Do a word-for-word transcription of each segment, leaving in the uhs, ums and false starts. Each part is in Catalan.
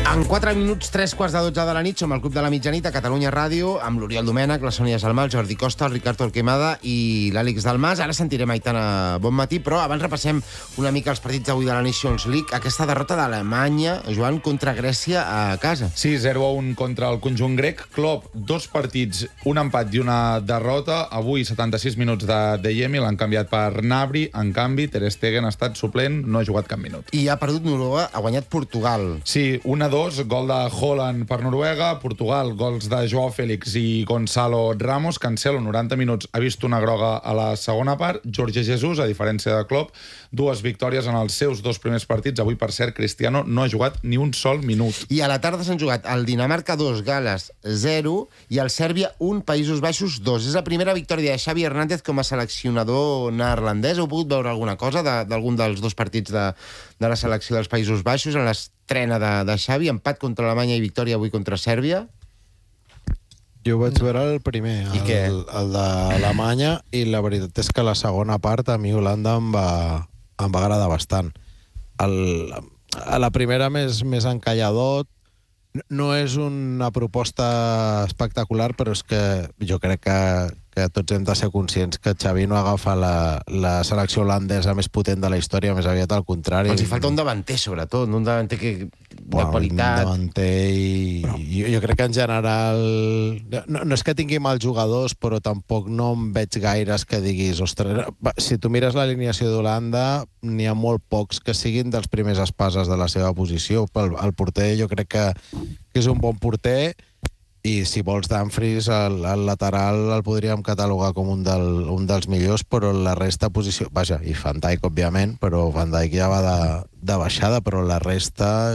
En quatre minuts, tres quarts de dotze de la nit, som al Club de la Mitjanit a Catalunya Ràdio, amb l'Oriol Domènech, la Sònia Salmà, el Jordi Costa, el Ricard Torquemada i l'Àlex Dalmas. Ara sentirem Aitana Bonmatí, però abans repassem una mica els partits d'avui de la Nations League. Aquesta derrota d'Alemanya, Joan, contra Grècia a casa. Sí, zero a un contra el conjunt grec. Klopp, dos partits, un empat i una derrota. Avui, setanta-sis minuts de Deyemi, l'han canviat per Gnabry. En canvi, Ter Stegen ha estat suplent, no ha jugat cap minut. I ha perdut Noruega, ha guanyat Portugal. Sí, un a dos, gol de Haaland per Noruega. Portugal, gols de Joao Félix i Gonzalo Ramos. Cancelo, noranta minuts, ha vist una groga a la segona part. Jorge Jesus, a diferència de Klopp, dues victòries en els seus dos primers partits. Avui, per cert, Cristiano no ha jugat ni un sol minut. I a la tarda s'han jugat el Dinamarca dos, Gales zero, i el Sèrbia un, Països Baixos dos. És la primera victòria de Xavi Hernández com a seleccionador neerlandès. Heu pogut veure alguna cosa d'algun dels dos partits de, de la selecció dels Països Baixos en l'estrena de, de Xavi? Empat contra Alemanya i victòria avui contra Sèrbia? Jo vaig veure el primer, I el, què? el d'Alemanya, i la veritat és que la segona part a mi Holanda em va, em va agradar bastant. El, a la primera més, més encallador. No és una proposta espectacular, però és que jo crec que, que tots hem de ser conscients que Xavi no agafa la, la selecció holandesa més potent de la història, més aviat al contrari. Els hi falta un davanter, sobretot, un davanter que, de Uau, qualitat. Un davanter i... Jo, jo crec que en general... No, no és que tingui mals jugadors, però tampoc no em veig gaires que diguis... Ostres, si tu mires l'alineació d'Holanda, n'hi ha molt pocs que siguin dels primers espases de la seva posició. El, el porter jo crec que, que és un bon porter, i si vols Dumfries, el, el lateral el podríem catalogar com un, del, un dels millors, però la resta posició... Vaja, i Van Dijk, òbviament, però Van Dijk ja va de, de baixada, però la resta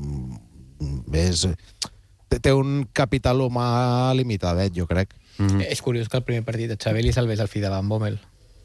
és... té un capital humà limitadet, jo crec. Mm-hmm. És curiós que el primer partit de Xavi li salvés el fill de Van Bommel.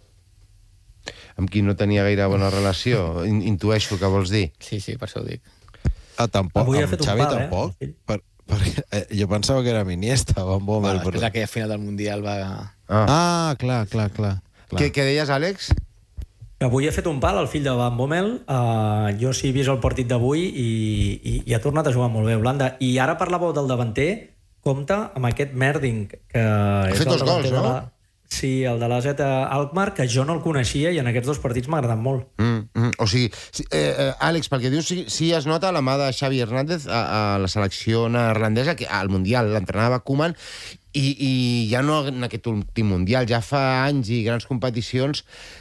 Amb qui no tenia gaire bona relació, intueixo que vols dir. Sí, sí, per això ho dic. Ah, tampoc, Avui ha amb fet un Xavi pal, tampoc. eh? Per, perquè, eh, jo pensava que era Iniesta, Van Bommel. Bueno, després aquella final del Mundial va... Ah. Ah, clar, clar, clar. clar. Què, què deies, Àlex? Avui ha fet un pal el fill de Van Bommel. Uh, jo sí he vist el partit d'avui i, i, i ha tornat a jugar molt bé Holanda. I ara parlàveu del davanter, compte amb aquest Merding, que ha és fet el dos davanter gols, de no? la... Sí, el de l'A Z Alkmaar, que jo no el coneixia i en aquests dos partits m'ha agradat molt. Mm, mm, o sigui, sí, eh, eh, Àlex, pel que dius, sí, sí es nota la mà de Xavi Hernández a, a la selecció neerlandesa, que al Mundial l'entrenava Koeman, i, i ja no en aquest últim Mundial, ja fa anys i grans competicions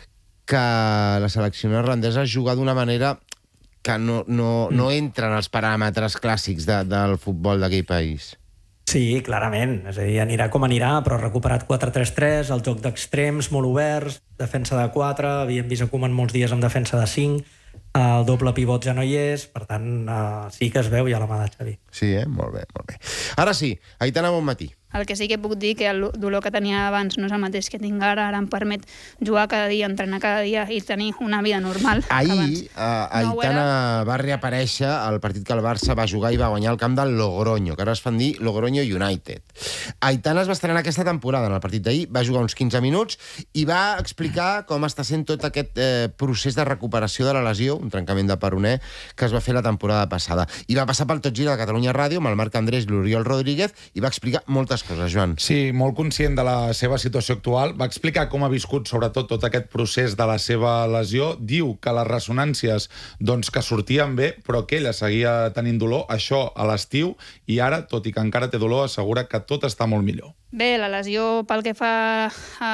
que la selecció neerlandesa juga d'una manera que no, no, no entra en els paràmetres clàssics de, del futbol d'aquell país. Sí, clarament. És a dir, anirà com anirà, però ha recuperat quatre tres tres, el joc d'extrems molt oberts, defensa de quatre, havíem vist a Koeman molts dies amb defensa de cinc, el doble pivot ja no hi és, per tant, uh, sí que es veu ja la mà de Xavi. Sí, eh? Molt bé, molt bé. Ara sí, Aitana Bonmatí. El que sí que puc dir que el dolor que tenia abans no és el mateix que tinc ara. Ara em permet jugar cada dia, entrenar cada dia i tenir una vida normal. Ahir, uh, Aitana no va reaparèixer al partit que el Barça va jugar i va guanyar el camp del Logroño, que ara es fan dir Logroño United. Aitana es va estrenar aquesta temporada en el partit d'ahir, va jugar uns quinze minuts i va explicar com està sent tot aquest eh, procés de recuperació de la lesió, un trencament de peroné, que es va fer la temporada passada. I va passar pel Tot Gira de Catalunya Ràdio amb el Marc Andrés i l'Oriol Rodríguez i va explicar moltes coses, Joan. Sí, molt conscient de la seva situació actual. Va explicar com ha viscut, sobretot, tot aquest procés de la seva lesió. Diu que les ressonàncies doncs, que sortien bé, però que ella seguia tenint dolor, això a l'estiu, i ara, tot i que encara té dolor, assegura que tot està molt millor. Bé, la lesió pel que fa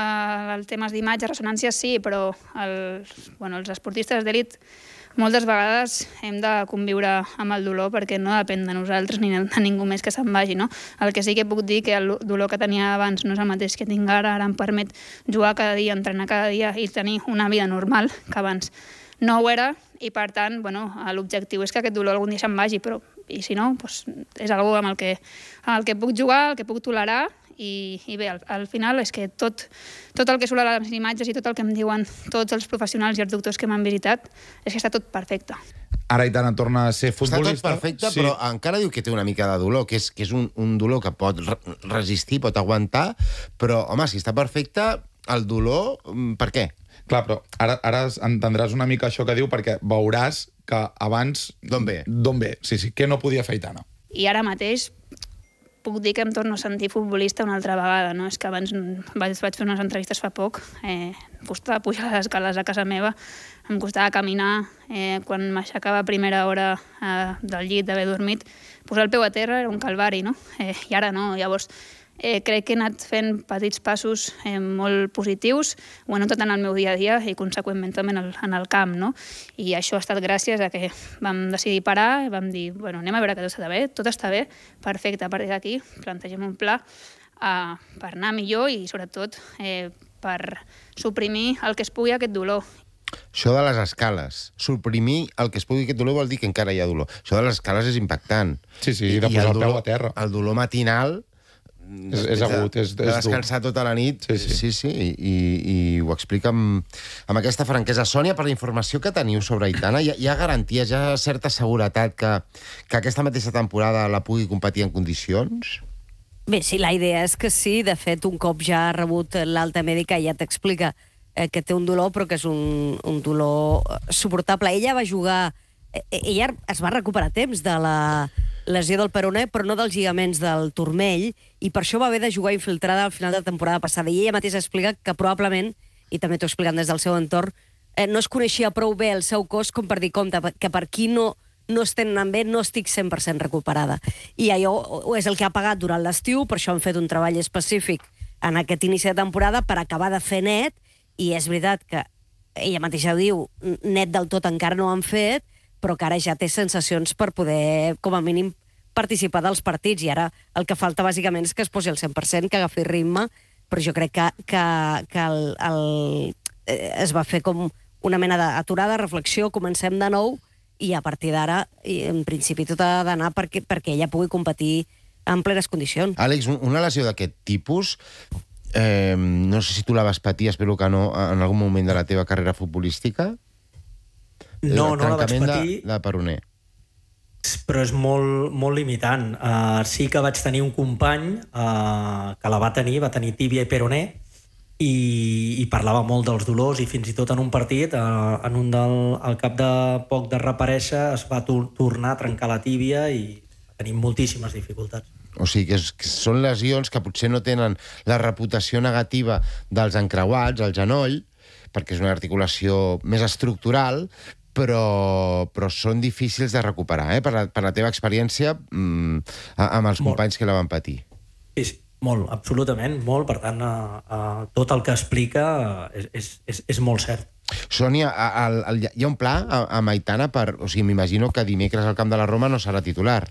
al temes d'imatge, ressonàncies sí, però el, bueno, els esportistes d'elit moltes vegades hem de conviure amb el dolor perquè no depèn de nosaltres ni de ningú més que se'n vagi, no? El que sí que puc dir que el dolor que tenia abans no és el mateix que tinc ara, ara em permet jugar cada dia, entrenar cada dia i tenir una vida normal, que abans no ho era, i per tant, bueno, l'objectiu és que aquest dolor algun dia se'n vagi, però i si no, doncs és algo amb el que, amb el que puc jugar, el que puc tolerar. I, i bé, al, al final és que tot, tot el que surt a les imatges i tot el que em diuen tots els professionals i els doctors que m'han visitat és que està tot perfecte. Ara Aitana torna a ser futbolista. Està tot perfecte, sí. Però encara diu que té una mica de dolor, que és, que és un, un dolor que pot resistir, pot aguantar, però, home, si està perfecte, el dolor, per què? Clar, però ara, ara entendràs una mica això que diu, perquè veuràs que abans... D'on ve? D'on ve, sí, sí, que no podia fer Aitana. I ara mateix puc dir que em torno a sentir futbolista una altra vegada, no? És que abans vaig, vaig fer unes entrevistes fa poc, eh, em costava pujar les escales a casa meva, em costava caminar, eh, quan m'aixecava a primera hora eh, del llit d'haver dormit, posar el peu a terra era un calvari, no? Eh, I ara no, llavors eh, crec que he anat fent petits passos eh, molt positius, ho he notat en el meu dia a dia i conseqüentment també en el, en el camp, no? I això ha estat gràcies a que vam decidir parar i vam dir, bueno, anem a veure que tot està bé, tot està bé, perfecte, a partir d'aquí plantegem un pla eh, per anar millor i sobretot eh, per suprimir el que es pugui aquest dolor. Això de les escales, suprimir el que es pugui aquest dolor vol dir que encara hi ha dolor. Això de les escales és impactant. Sí, sí, i de posar el, el peu a terra. El dolor matinal... És, és agut, és, és de descansar dur. tota la nit, sí, sí. sí, sí i, i, i ho explica amb, amb aquesta franquesa. Sònia, per la informació que teniu sobre Aitana, hi ha, hi ha garanties, hi ha certa seguretat que, que aquesta mateixa temporada la pugui competir en condicions? Bé, sí, la idea és que sí. De fet, un cop ja ha rebut l'alta mèdica ja t'explica eh, que té un dolor, però que és un, un dolor suportable. Ella va jugar... Eh, ella es va recuperar a temps de la lesió del peroné, però no dels lligaments del turmell, i per això va haver de jugar infiltrada al final de la temporada passada. I ella mateixa explica que probablement, i també t'ho expliquen des del seu entorn, eh, no es coneixia prou bé el seu cos com per dir, compte, que per qui no, no estem anant bé, no estic cent per cent recuperada. I allò és el que ha pagat durant l'estiu, per això han fet un treball específic en aquest inici de temporada per acabar de fer net, i és veritat que ella mateixa diu, net del tot encara no ho han fet, però que ara ja té sensacions per poder, com a mínim, participar dels partits, i ara el que falta bàsicament és que es posi al cent per cent, que agafi ritme, però jo crec que, que, que el, el, eh, es va fer com una mena d'aturada, reflexió, comencem de nou, i a partir d'ara, en principi, tot ha d'anar perquè, perquè ella pugui competir en plenes condicions. Àlex, una lesió d'aquest tipus, eh, no sé si tu la vas patir, espero que no, en algun moment de la teva carrera futbolística? No, no la vaig patir. De, de peroné. Però és molt, molt limitant. Uh, sí que vaig tenir un company uh, que la va tenir, va tenir tíbia i peroné, i, i parlava molt dels dolors, i fins i tot en un partit, uh, en un del, al cap de poc de reparèixer, es va tor tornar a trencar la tíbia i tenim moltíssimes dificultats. O sigui, que, és, que són lesions que potser no tenen la reputació negativa dels encreuats, al genoll, perquè és una articulació més estructural, però, però són difícils de recuperar, eh? Per la, per la teva experiència mm, amb els molt. Companys que la van patir. Sí, sí, molt, absolutament, molt. Per tant, uh, uh, tot el que explica és, és, és, és molt cert. Sònia, el, el, hi ha un pla amb Aitana per... O sigui, m'imagino que dimecres al Camp de la Roma no serà titular.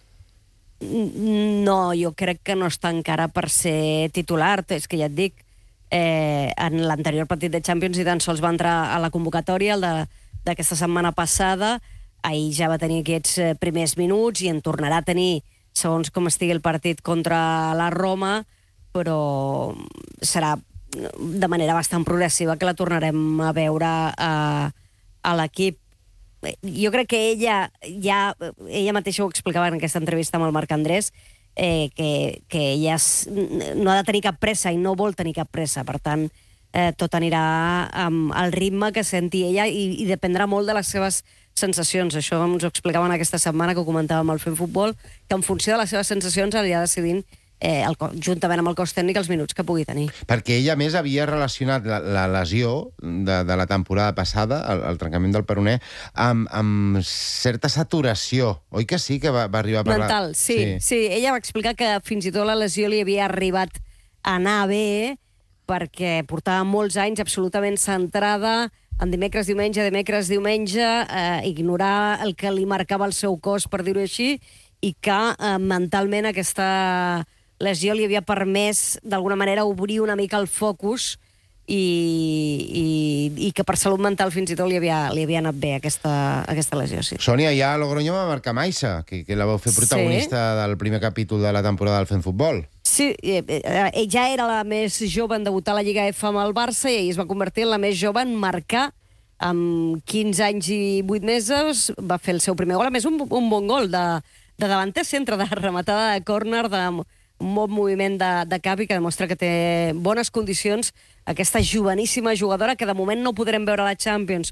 No, jo crec que no està encara per ser titular. És que ja et dic, eh, en l'anterior partit de Champions i tan sols va entrar a la convocatòria, el de d'aquesta setmana passada, ahir ja va tenir aquests primers minuts i en tornarà a tenir segons com estigui el partit contra la Roma, però serà de manera bastant progressiva que la tornarem a veure a, a l'equip. Jo crec que ella ja, ella mateixa ho explicava en aquesta entrevista amb el Marc Andrés, eh, que, que ella no ha de tenir cap pressa i no vol tenir cap pressa, per tant, Eh, tot anirà amb el ritme que senti ella i, i dependrà molt de les seves sensacions. Això ens ho explicaven aquesta setmana que ho comentàvem al Fent Futbol, que en funció de les seves sensacions anirà decidint eh, el, juntament amb el cos tècnic els minuts que pugui tenir. Perquè ella, més, havia relacionat la, la lesió de, de la temporada passada, el, el trencament del peroné, amb, amb certa saturació. Oi que sí, que va, va arribar a parlar... Mental, sí, sí. Sí, ella va explicar que fins i tot la lesió li havia arribat a anar bé, perquè portava molts anys absolutament centrada en dimecres, diumenge, dimecres, diumenge, eh, ignorar el que li marcava el seu cos, per dir-ho així, i que eh, mentalment aquesta lesió li havia permès, d'alguna manera, obrir una mica el focus i, i, i que per salut mental fins i tot li havia, li havia anat bé aquesta, aquesta lesió, sí. Sònia, ja a Logroño va marcar Maissa, que, que la vau fer protagonista sí. del primer capítol de la temporada del Fent Futbol. Sí, eh, ja era la més jove en debutar a la Lliga F amb el Barça i es va convertir en la més jove en marcar amb quinze anys i vuit mesos. Va fer el seu primer gol, a més un, un bon gol de, de davanter centre, de rematada de córner, de un bon moviment de, de cap i que demostra que té bones condicions aquesta joveníssima jugadora que de moment no podrem veure a la Champions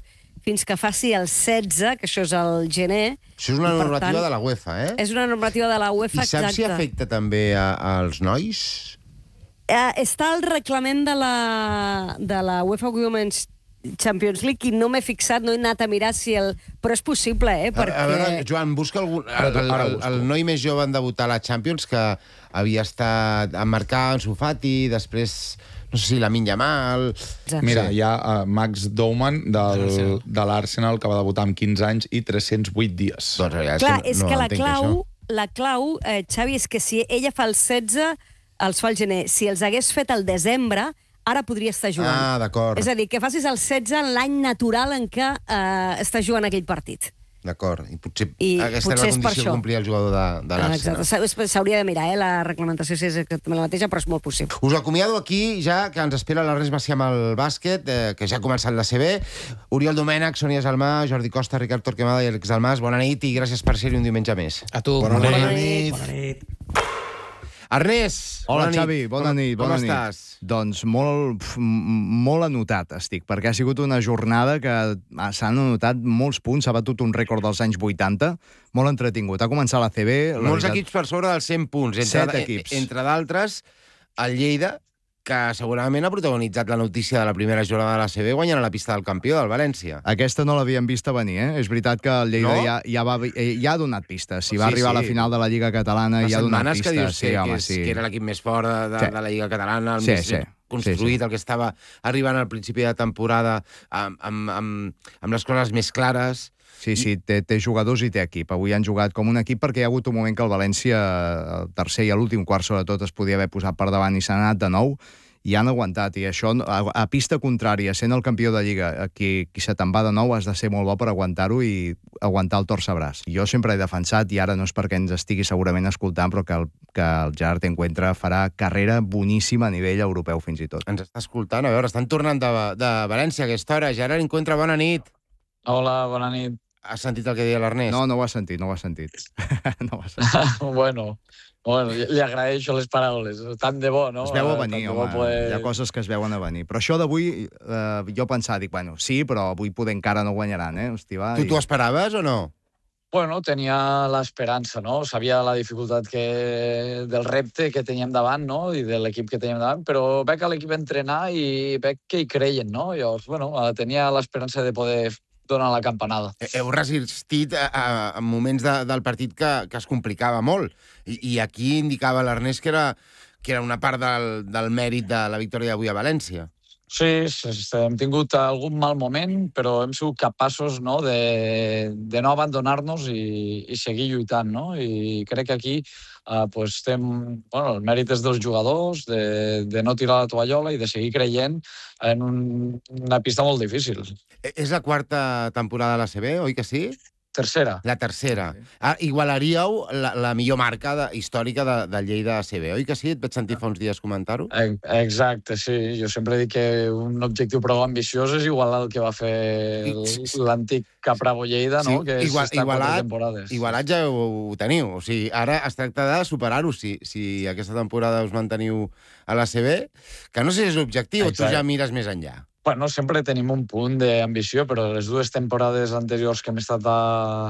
fins que faci el setze, que això és el gener. Això és una i, per normativa tant, de la UEFA, eh? És una normativa de la UEFA, I saps exacte. si afecta també a, als nois? Eh, està al reglament de la, de la UEFA Women's Champions League i no m'he fixat, no he anat a mirar si el... Però és possible, eh? Perquè... A, a veure, Joan, busca algun... El, el, el, el noi més jove en debutar a la Champions que havia estat a marcar en Sufati, després, no sé si Lamine Yamal... Mira, hi ha uh, Max Douman del, de l'Arsenal que va debutar amb quinze anys i tres-cents vuit dies. Doncs, ja, Clar, és que, és no que la entenc, clau, això. la clau eh, Xavi, és que si ella fa el setze, els fa el gener. Si els hagués fet el desembre, ara podria estar jugant. Ah, d'acord. És a dir, que facis el setze en l'any natural en què eh, està jugant aquell partit. D'acord. I potser I aquesta potser és és la per condició això. que complia el jugador de, de Ah, l'Arsenal. exacte. S'hauria de mirar, eh, la reglamentació, si és exactament la mateixa, però és molt possible. Us acomiado aquí, ja que ens espera l'Ernest Macià amb el bàsquet, eh, que ja ha començat la C B. Oriol Domènech, Sònia Salmà, Jordi Costa, Ricard Torquemada i Àlex Dalmàs. Bona nit i gràcies per ser-hi un diumenge més. A tu. Bona nit. Bona nit. Bona nit. Ernest! Hola, bona Xavi, nit. bona com, nit. Com bona estàs? Nit. Doncs molt, pf, molt anotat estic, perquè ha sigut una jornada que s'han anotat molts punts, s'ha batut un rècord dels anys vuitanta, molt entretingut. Ha començat la C B... La Molts veritat... equips per sobre dels cent punts. Entre, Set equips. Entre d'altres, el Lleida, que segurament ha protagonitzat la notícia de la primera jornada de la C B guanyant a la pista del campió, del València. Aquesta no l'havíem vist a venir, eh? És veritat que el Lleida No? ja, ja, va, eh, ja ha donat pistes. Si va Sí, arribar sí. a la final de la Lliga Catalana, Fa ja ha donat setmanes pistes. que dius sí, que, home, que, és, sí. que era l'equip més fort de, de, Sí. de la Lliga Catalana, el Sí, més sí. construït, Sí, sí. el que estava arribant al principi de temporada amb, amb, amb, amb les coses més clares. Sí, sí, té, té jugadors i té equip. Avui han jugat com un equip perquè hi ha hagut un moment que el València, el tercer i l'últim quart, sobretot, es podia haver posat per davant i s'ha anat de nou, i han aguantat, i això a, a pista contrària, sent el campió de Lliga, qui, qui se te'n va de nou has de ser molt bo per aguantar-ho i aguantar el torcebràs. Jo sempre he defensat, i ara no és perquè ens estigui segurament escoltant, però que el, que el Gerard Encuentra farà carrera boníssima a nivell europeu fins i tot. Ens està escoltant, a veure, estan tornant de, de València a aquesta hora. Gerard Encuentra, bona nit. Hola, bona nit. Has sentit el que deia l'Ernest? No, no ho has sentit, no ho has sentit. no ho has sentit. bueno, bueno, li agraeixo les paraules. Tant de bo, no? Es veu a Tant venir, de home. bo poder- Hi ha coses que es veuen a venir. Però això d'avui, eh, jo pensava, dic, bueno, sí, però avui poder encara no guanyaran, eh? Hosti, va, Tu i- t'ho esperaves o no? Bueno, tenia l'esperança, no? Sabia la dificultat que, del repte que teníem davant, no? I de l'equip que teníem davant, però veig a l'equip entrenar i veig que hi creien, no? Llavors, bueno, tenia l'esperança de poder donar la campanada. Heu resistit a, a, a moments de, del partit que, que es complicava molt. I, i aquí indicava l'Ernest que era, que era una part del, del mèrit de la victòria d'avui a València. Sí, sí, sí, hem tingut algun mal moment, però hem sigut capaços, no, de, de no abandonar-nos i, i seguir lluitant, no? I crec que aquí eh, pues, estem... Bueno, el mèrit és dels jugadors, de, de no tirar la tovallola i de seguir creient en un, una pista molt difícil. E- És la quarta temporada de la C B, oi que sí? Tercera. La tercera. Ah, igualaríeu la, la millor marca de, històrica de, de Lleida a C B, oi que sí? Et vaig sentir fa uns dies comentar-ho. E- Exacte, sí. Jo sempre dic que un objectiu prou ambiciós és igual al que va fer el- l'antic Capravo Lleida, no? Sí, Que és igual- estar quatre igualat- temporades. Igualat ja ho, ho teniu. O sigui, ara es tracta de superar-ho. Si, si aquesta temporada us manteniu a la C B, que no sé si és l'objectiu, tu Exacte. ja mires més enllà. Bueno, sempre tenim un punt d'ambició, però les dues temporades anteriors que hem estat a,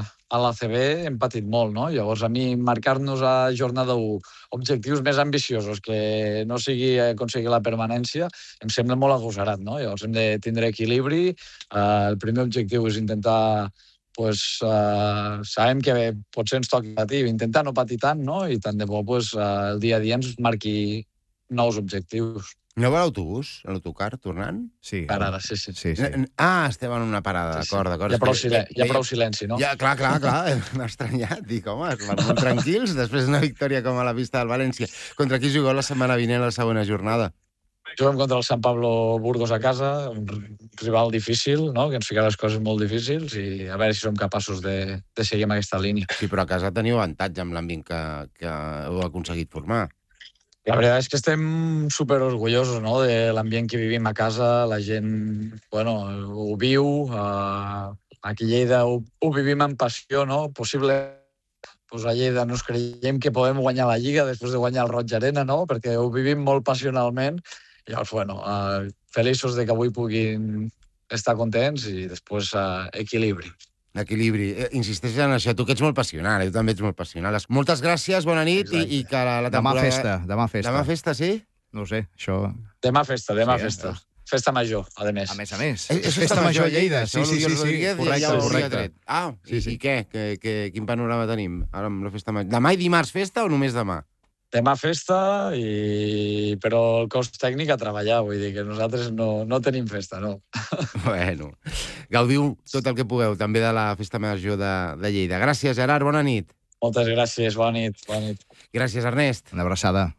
a l'A C B hem patit molt, no? Llavors, a mi, marcar-nos a jornada u objectius més ambiciosos, que no sigui aconseguir la permanència, em sembla molt agosarat, no? Llavors, hem de tindre equilibri. Uh, el primer objectiu és intentar pues, uh, sabem que potser ens toca patir, intentar no patir tant, no? I tant de bo pues, uh, el dia a dia ens marqui nous objectius. Aneu a l'autobús, a l'autocar, tornant? Sí. Ara, ara, sí, sí. Sí, sí. N- Ah, estem en una parada, Sí, sí. d'acord, d'acord. Hi ha prou, És que- silen hi ha veia- prou silenci, no? Ja, clar, clar, clar. M'ha estranyat. Dic, home, es van molt tranquils després d'una victòria com a la pista del València. Contra qui jugueu la setmana vinent a la segona jornada? Juguem contra el Sant Pablo Burgos a casa, un rival difícil, no? Que ens fica les coses molt difícils i a veure si som capaços de, de seguir amb aquesta línia. Sí, però a casa teniu avantatge amb l'ambient que, que heu aconseguit formar. La veritat és que estem super orgullosos, no? De l'ambient que vivim a casa, la gent, bueno, ho viu, uh, aquí a Lleida ho, ho vivim amb passió, no? Possible pues a Lleida no ens creiem que podem guanyar la Lliga després de guanyar el Roig Arena, no? Perquè ho vivim molt passionalment. Llavors, bueno, uh, feliços de que avui puguin estar contents i després uh, equilibri. Equilibri. Eh, insisteix en això, tu que ets molt passional, eh? Tu també ets molt passional. Moltes gràcies, bona nit, i, i que la, la temporada... Demà festa, demà festa. Demà festa, sí? No ho sé, això... Demà festa, demà Sí, eh? festa. Festa major, a més. A més a més. És, és Festa major a Lleida. Sí, sí, sí, sí. Correcte, correcte. Ah, Sí, i, sí. i què? Que, que, quin panorama tenim ara amb la festa major? Demà i dimarts festa o només demà? Demà festa, i... però el cos tècnic a treballar, vull dir que nosaltres no, no tenim festa, no. Bueno, gaudiu tot el que pugueu, també de la festa major de, de Lleida. Gràcies, Gerard, bona nit. Moltes gràcies, bona nit. Bona nit. Gràcies, Ernest. Una abraçada.